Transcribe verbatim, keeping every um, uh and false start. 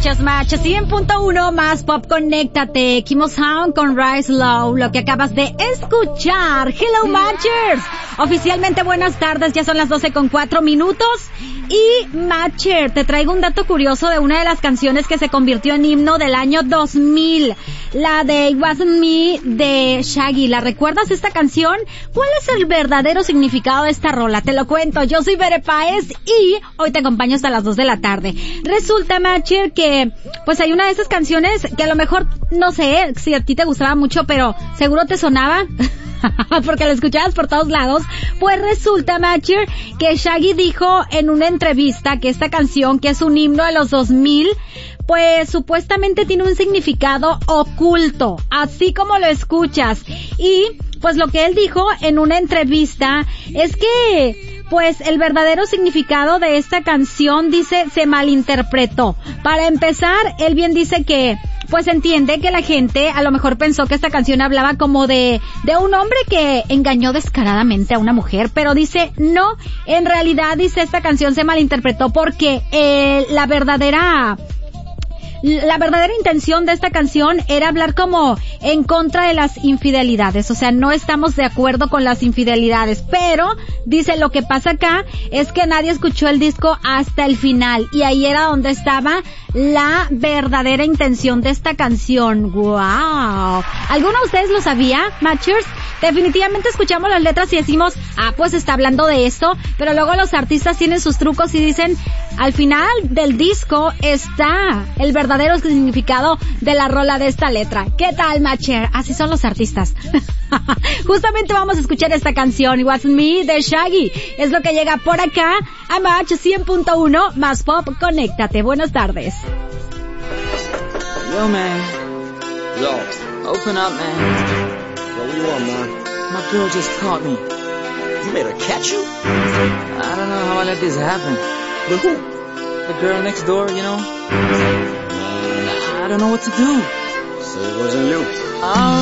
escuchas Match cien punto uno más Pop, conéctate. Kimo Sound con Rise Low, lo que acabas de escuchar. Hello Matchers, oficialmente buenas tardes, ya son las doce con cuatro minutos. Y Matcher, te traigo un dato curioso de una de las canciones que se convirtió en himno del año dos mil, la de It Wasn't Me de Shaggy. ¿La recuerdas esta canción? ¿Cuál es el verdadero significado de esta rola? Te lo cuento, yo soy Bere Páez y hoy te acompaño hasta las dos de la tarde. Resulta, Matcher, que pues hay una de esas canciones que a lo mejor, no sé si a ti te gustaba mucho, pero seguro te sonaba porque la escuchabas por todos lados. Pues resulta, Matcher, que Shaggy dijo en una entrevista que esta canción, que es un himno de los dos mil, pues supuestamente tiene un significado oculto, así como lo escuchas. Y pues lo que él dijo en una entrevista es que pues el verdadero significado de esta canción, dice, se malinterpretó. Para empezar, él bien dice que pues entiende que la gente a lo mejor pensó que esta canción hablaba como de de un hombre que engañó descaradamente a una mujer, pero dice no, en realidad, dice, esta canción se malinterpretó porque eh, la verdadera La verdadera intención de esta canción era hablar como en contra de las infidelidades, o sea, no estamos de acuerdo con las infidelidades, pero dice, lo que pasa acá es que nadie escuchó el disco hasta el final y ahí era donde estaba la verdadera intención de esta canción. ¡Wow! ¿Alguno de ustedes lo sabía, Matchers? Definitivamente escuchamos las letras y decimos, ah, pues está hablando de esto, pero luego los artistas tienen sus trucos y dicen, al final del disco está el verdadero significado de la rola de esta letra. ¿Qué tal, Matcher? Así son los artistas. Justamente vamos a escuchar esta canción, It Wasn't Me de Shaggy. Es lo que llega por acá a Match cien punto uno más Pop, conéctate. Buenas tardes. Yo, man. Yo. Open up, man. Yo, what you want, man? My girl just caught me. You made her catch you? I don't know how I let this happen. But who? The girl next door, you know? I don't know what to do. So it wasn't you. Oh.